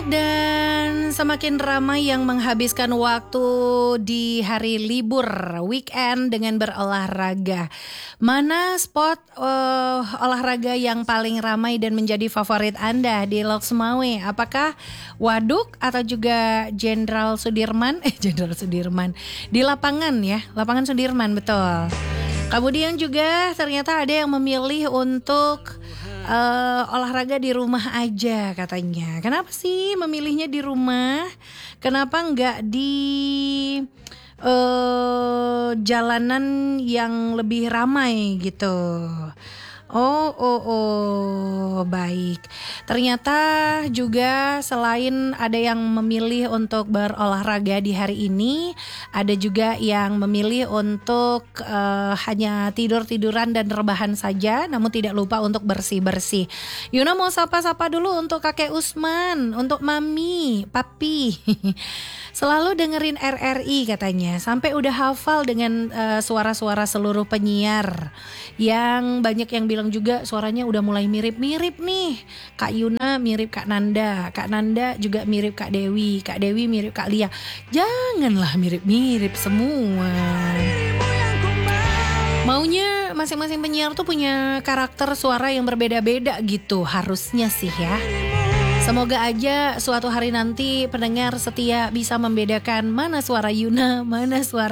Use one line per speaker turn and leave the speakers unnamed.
Dan semakin ramai yang menghabiskan waktu di hari libur weekend dengan berolahraga. Mana spot olahraga yang paling ramai dan menjadi favorit Anda di Loksmawe? Apakah Waduk atau juga Jenderal Sudirman? Jenderal Sudirman di lapangan ya, lapangan Sudirman, betul. Kemudian juga ternyata ada yang memilih untuk olahraga di rumah aja katanya. Kenapa sih memilihnya di rumah? Kenapa nggak di jalanan yang lebih ramai gitu? Oh, baik. Ternyata juga selain ada yang memilih untuk berolahraga di hari ini, ada juga yang memilih untuk hanya tidur-tiduran dan rebahan saja, namun tidak lupa untuk bersih-bersih. Yuna mau sapa-sapa dulu untuk kakek Usman, untuk mami, papi. Selalu dengerin RRI katanya, sampai udah hafal dengan suara-suara seluruh penyiar. Yang banyak yang bilang juga suaranya udah mulai mirip-mirip nih. Kak Yuna mirip Kak Nanda juga mirip Kak Dewi mirip Kak Lia. Janganlah mirip-mirip semua. Maunya masing-masing penyiar tuh punya karakter suara yang berbeda-beda gitu, harusnya sih ya. Semoga aja suatu hari nanti pendengar setia bisa membedakan mana suara Yuna, mana suara